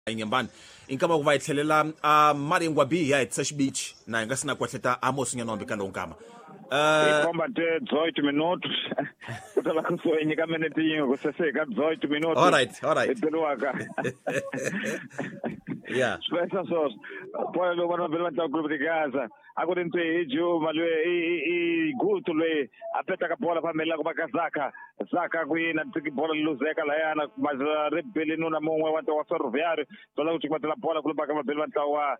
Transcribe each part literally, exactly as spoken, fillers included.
Inyambani inkama ku va itlhelela a mari ngwabi ya Tsash Beach na nga sina kwatleta Amos Nyanombe ka Nkama eh komba te dezoito minutos kutala kusoenye ka minute yingo kuseseka dezoito minutos. All right, all right. Eteluaka yeah spesa sos poi lo vanno per il gruppo di casa agora inte ejo malwe i guto le apeta ka bola famela ko bakazaka zaka kuina tiki bola luzeka la yana mas rebeli nuna monwe wanta wa Ferroviário tola kuti kwatela bola kulo baka mabeli wanta wa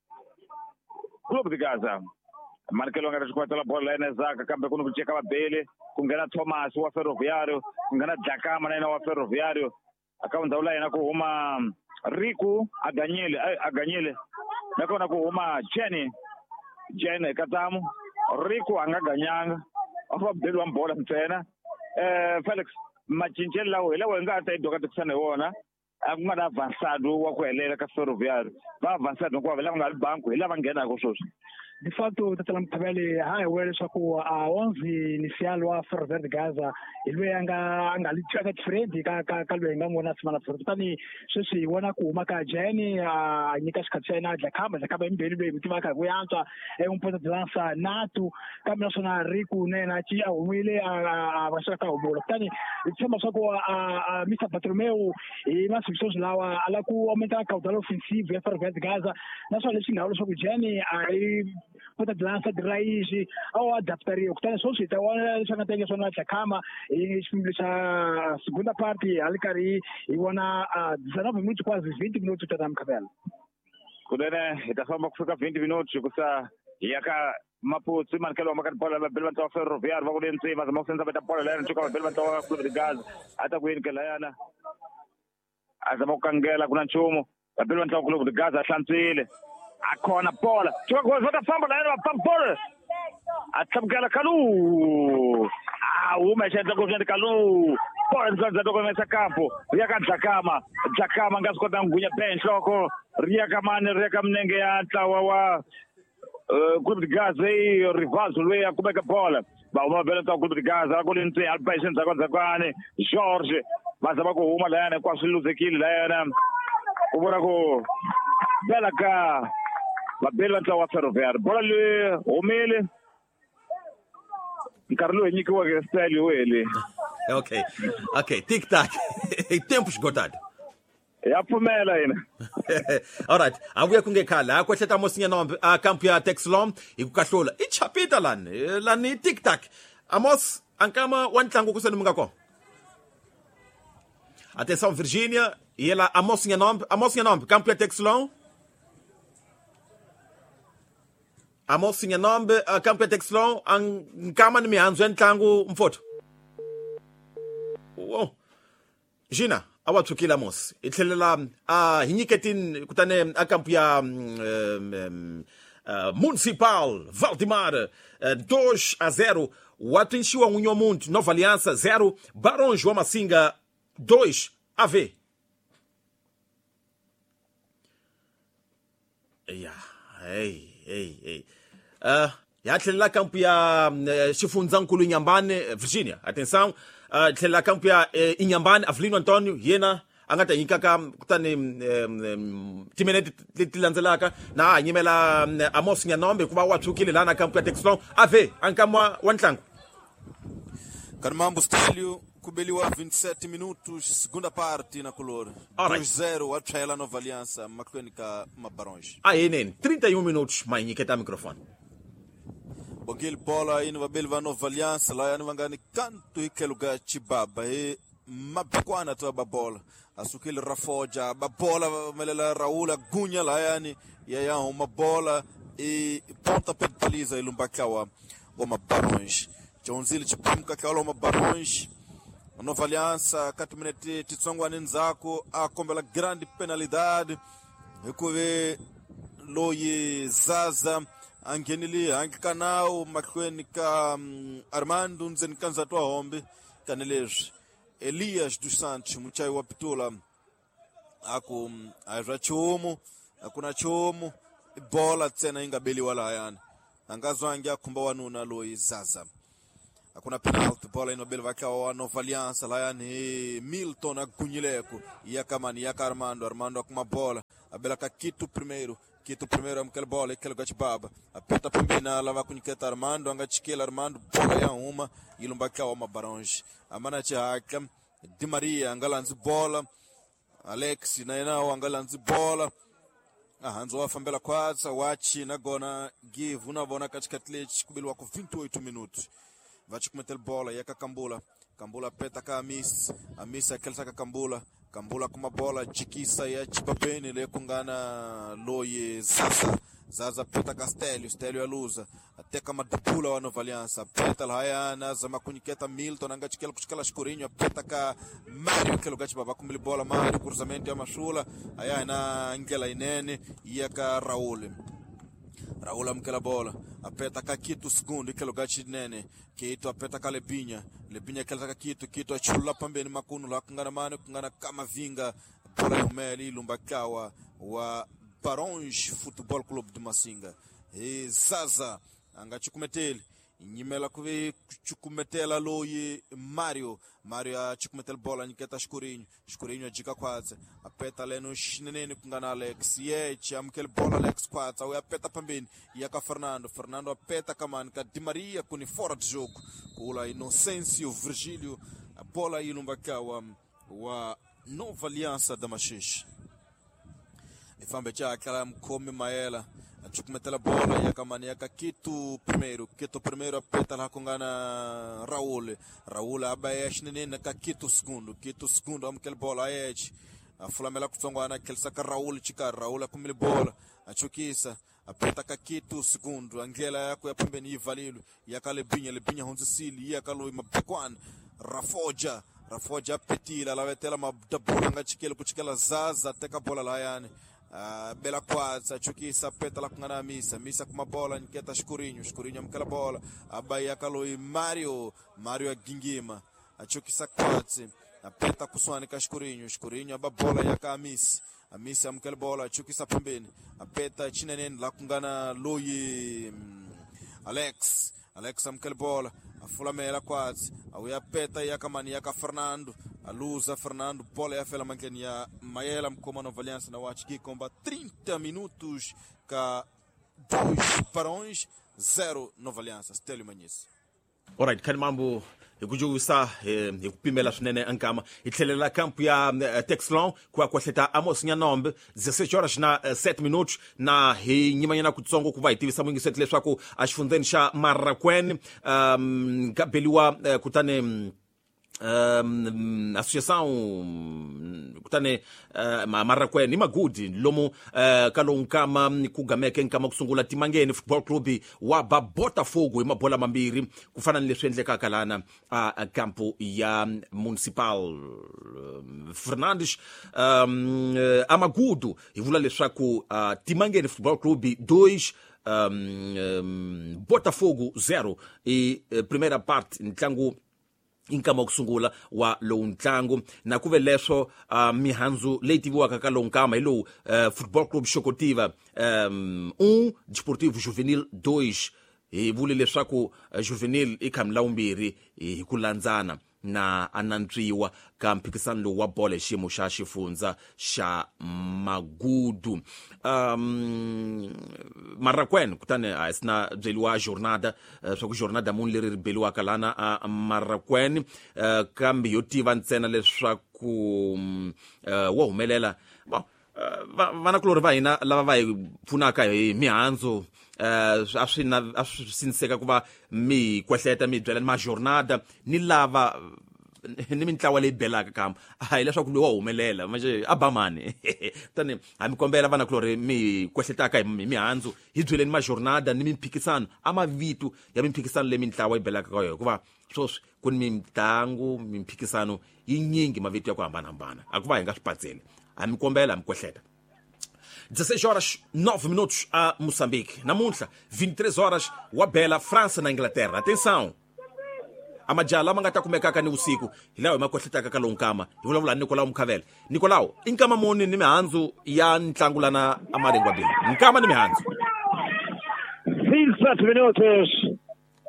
gruppo di casa Markelo ngara kwatela bola ene zaka kambe kuno kucheka mabeli kungena Thomas wa Ferroviário kungena Jakama na wa Ferroviário akaunta ula ina ko huma Riku aganyele aganyele nakona ko huma Jenny Jenny katamu Riku angaganyanga afa belwa mbola mtsena eh Felix machinchela wela wenga ta idoka tsana wona akungada avançado wa kuhelela ka Ferroviário ba avançado kwa vela ngali banco ela vangena ko soso. De fato, tatala mtabele hai wele sako a onze inicial wa Ferroviário de Gaza ilwe anga anga litaka diferente ka ka kalwenga ngona semana futhi tani sisi wona ku maka Jenny a nika skatsena la kama la kama mbele be mtima ka kuyantswa e un ponto de lança nato kama sona Riku nena chi a umile a basaka ubola tani tsema sako a Mister Bartomeu e mas pessoas lá ala ku aumenta a caudal ofensiva Ferroviário de Gaza na só lesi na soko Jenny ai pota de lança de raiz au adaptaria o que tem só se tá olha já tem só na Jakama e a segunda parte Alicari e wana dezenove minutos quase vinte minutos tá dando cabelo kudene itasoma kufika vinte minutos kusa yaka Maputo Markelo makan bola bela to Ferroviário va kudente mas mo senza beta bola lena chuka bela to club de Gaza ata kuin kelayana azamo kangela kuna chumo bela to club de Gaza hlantsile akona bola chuka kwazota famba la pampola atamkela kalu ah uma cheza kwa kalu bola nzanza toko mesa campo riaka Jakama Jakama ngasikota ngunya bench loko riaka mane riaka mnenge ya tawa wa clube de Gaza e rival lwe akubeka bola ba uma bela to clube de Gaza akolinte alpaisen zakwanza kwane Jorge bazaba ko uma la yana kwa siluzekile la yana ubona ko bela ka babela to wa Ferroviário bola le omele Carlo Henrique wa style wele. Okay. Okay, tic tac. Tempo esgotado. É a pomela ainda. All right. Avuya kungekhala akwehleta Amos Nyanombe a campo ya Texlom ikukahlola. Ichapita lan. Lani tic tac. Amos ankama wantlangu kuseni mungako. Atenção Virgínia, e ela Amos Nyanombe, Amos Nyanombe, campo ya Texlom. Amos Nyanombe uh, campo ya Texlon ang kama ni mianzo ntlangu mfoto. Oh. Gina, awathukila Amos. Ithelela a uh, hinyiketin kutane a campo ya um, um, uh, Municipal Valdemar uh, dois a zero. Watu inshiwa Unyomuntu Nova Aliança zero. Barões wa Masinga dois a V. Yeah. Hey. Hey, hey. Uh, ya tlela campo ya uh, Xifunzankulu Inyambane Virginia. Atenção, uh, tlela campo ya uh, Inyambane Avelino Antônio yena angata yinkaka kutani um, um, timeneti tilanzelaka na nyimela um, Amos Nyanombe kuba wathukile lana campo ya Texlon ave ankamwa wantlangu. Carmambo Stelio kubeliwa vinte e sete minutos segunda parte na color dois zero atrela Nova Aliança maclônica Mabarões. Aí nem trinta e um minutos mais niketa microfone. Bogil bola ino babelva Nova Aliança lá no vangani canto ikeluga chibaba e mabakwana to babola asukil rafoja babola melela Raula Gunha lá yani ya uma bola e ponta pedaliza ilumbakawa o Mabarões. Jonzili chipumka kaolo Mabarões. Nova Aliança, Catuminete, Titsongwa Nenzako, a combela grande penalidade. Recove Loye Zaza, Angenili, Ancanao, Macquenica, Armando, Nzenkanza Tua Hombe, Canelej, Elias dos Santos, Muchai Wapitula, Aku, Arachomo, Akunachomo, Bola Tsena Ingabeli Walayan, Angazwangia Kumbawanuna Loye Zaza. Hakuna penalty, bola inobele vakawa wa Nova Aliança lá yani Milton agunyileko ia kamani ia Armando Armando akuma bola abela ka Kitu primeiro Kitu primeiro amkel bola ikelo gachibaba apeta pembena lava kunyiketa Armando angachikela Armando bola ya uma ilumbakawa mabaronge amana chaka Di Maria angalanzi bola Alex na yena angalanzi bola ahanzo wafambela kwanza wachi nagona give unavona katika atleti kubilwa kwa vinte e oito minutos vachi kumetel bola yaka Kambula Kambula peta ka Amis Amis akelsa ka Kambula Kambula kuma bola jikisa ya chipapeni le kungana loye Zaza Zaza peta ka Stelio Stelio aluza até kama dupula wa Nova Aliança peta lahayana zama kunyiketa Milton angachikela kushikala Escurinho peta ka Mario kelo gachi baba kumili bola Mario cruzamento ya Mashula ayana ngela inene yaka Raul Raul amkela bola apeta ka Kitu segundo kelo gachi nene Kitu apeta ka Lebinha Lebinha kelsa ka Kitu Kitu achula pambeni makunu la kungana mane kungana kama vinga bola yumeli lumbakawa wa Barões Futebol Clube de Masinga e Zaza angachikumeteli nyimela kuve chukumetela loye Mario Mario achikumetela bola niketa Escurinho Escurinho ajika kwanza apeta leno shinenene kungana Alex ye chamkel bola Alex kwanza au apeta pambeni yaka Fernando Fernando apeta kama nika Di Maria kuni fora de jogo kula Inocêncio Virgílio a bola ilumbakawa wa Nova Aliança da Machixe ifambe cha kala mkomi maela achukumetela bola yaka mani yaka Kitu primeiro Kitu primeiro apeta la kungana Raul Raul abaye shinene ka Kitu segundo Kitu segundo amkel bola ayechi afulamela kutsongwana kelsa ka Raul chika Raul akumile bola achukisa apeta ka Kitu segundo angela yako ya pembeni ivalilo yaka Lebinha Lebinha honzisili yaka lo mabekwana Rafoja Rafoja petila lavetela mabdabula ngachikelo kuchikela Zaza teka bola la yani Uh, bela kwanza chukisa peta la kungana Misa Misa kuma bola niketa Escurinho Escurinho amkela bola abaya kaloi Mario Mario agingima achukisa kwanza apeta kuswani ka Escurinho Escurinho aba bola yaka Amis Amis amkela bola achukisa pembeni apeta chinenen la kungana loyi um, Alex Alex amkela bola afulamela kwanza au yapeta yaka mani yaka Fernando aluza Fernando bola ya fela mankeni ya Maela mkoma Nova Aliança na watch comba trinta minutos ka dois Barões zero Nova Aliança Stelio Manhis. Alright, kan mambo ikujusa ikupimela swinene ankama ithelela kampu ya Texlon kwa kwahleta Amos Nyanombe dezesete horas na sete minutos na hi nyimanyana kutsongo kuva itivisa mwingi setle swako axifundzeni xa Marrakwen um kabeliwa uh, kutane Um, associação kutane uh, Marrakwen imagudi lomo uh, kalonkama kugameke nkama kusungula Timangeni Football Club wa Botafogo imabola mambiri kufana leswi endlekaka lana uh, kampu ya Municipal uh, Fernandes um, uh, amagudu ivula leswaku uh, Timangeni Football Club dois um, um, Botafogo zero e uh, primeira parte ntlangu inkama kusungula wa lo ntlangu na kuve leswo uh, mihanzu leyi tiviwaka ka lo nkama ilo uh, Football Club Chocotiva um, um Desportivo Juvenil dois hi vule leswaku uh, Juvenil ikhamla umbirhi hi ku landzana na anantswiwa ka mphikisano lowu wa bola xiyimo xa xifundza xa Magudu um Marrakwen kutane a sina byeliwa jornada uh, swa ku jornada munhu leri beliwaka lana a uh, Marrakwen uh, kambe yo tiva ntsena leswaku uh, wo humelela bo uh, vana kulori va hina lava va hi pfunaka hi mihandzu uh, a swi na a swi siniseka ku va mi kwehleta mi byela ma jornada ni lava ni mitlawa leyi belaka kama hayi leswaku loyi wa humelela manje abamani tani a mi kombela vana kulori mi kwehletaka hi mihandzu hi byeleni ma jornada ni miphikisano amavitu ya miphikisano leyi mitlawa yi belaka ka yona kuva swoswi ku ni mitlangu miphikisano yinyingi mavitu ya ku hambanahambana a ku va hi nga swipatseli a mi kombela a mi kwehleta dezesete horas nove minutos a Moçambique namuntlha vinte e três horas wa bela França na Inglaterra. Atenção amajala lama nga ta kumekaka ni usiku hilawo makohletaka ka lonkama hivulavula Nicolau Mkhavela. Nicolau inkama muni ni mihandzu ya ntlangu lana amarengwa bili nkama ni mihandzu vinte e sete minutos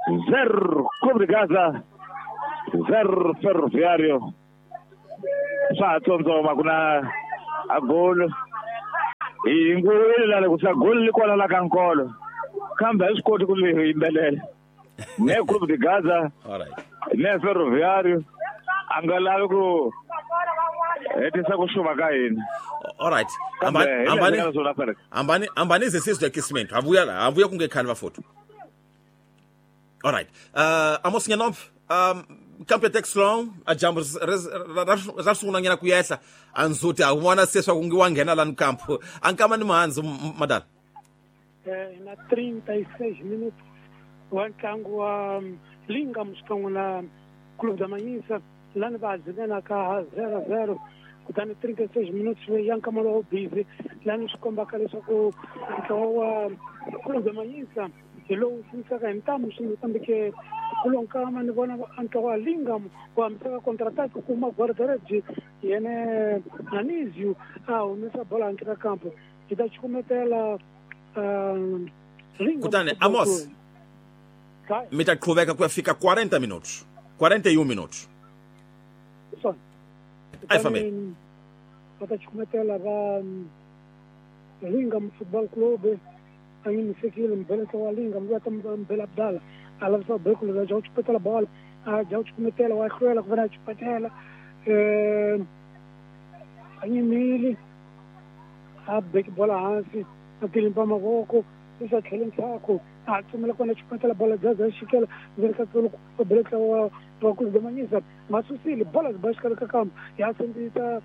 zero Clube de Gaza zero Ferroviário. Swa tsontsoma kuna a goal ingwele la ku sa goal kwala la kankolo kambe isikoti ku yimbelela ne Clube de Gaza Alright. ne Ferroviário angalavi ku etisa ku shuma ka yini. Alright. Kambe Ambani ambani ambani ambani ambani izesizwe kisimento. Avuya la, avuya kungekhali bafoto. Alright. Uh Amos Nyanomp, um kampe Texlong a jambo rasuna ngena kuyehla anzuthi awubona seswa kungiwangena la nkampo. Ankama ni mahanzi madala. Eh na trinta e seis minutos wa ntlangu wa Linga mstongo na Clube da Manhissa lani va zilena ka zero zero kutani trinta e seis minutos we yankama lo busy lani swikomba ka leswaku ntlangu wa Clube da Manhissa lo usinisa ka ntamu swi tambike kulonka mani vona ntlangu wa Linga wa msaka contrattack kuma Guardaretti yene Anizio a umisa bola nkita campo ita chikumetela um Linga Kutani Amos mitaqhubeka kuyafika quarenta minutos. quarenta e um minutos. Só. Ai família. Para te comentar lá va Linga Futebol Clube aí no sequilo bela que o Linga vai também bela bala ela só beco lá já te petar a bola a já te comentar lá a croela que vai te petar eh aí mili a beco bola ansi aquele pama goko isso aquele saco a tumela quando te petar a bola já já chikela verka pelo break o o Clube da Manhissa mas o sil bola baixo que campo já sentita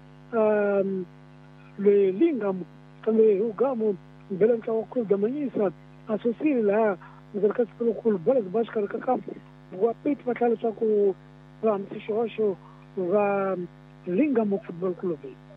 le Lingam também o gamo bela que o Clube da Manhissa associa lá verka pelo Clube bola baixo que campo o apito para aquela só com o Ram Sishocho o Lingam Futebol Clube.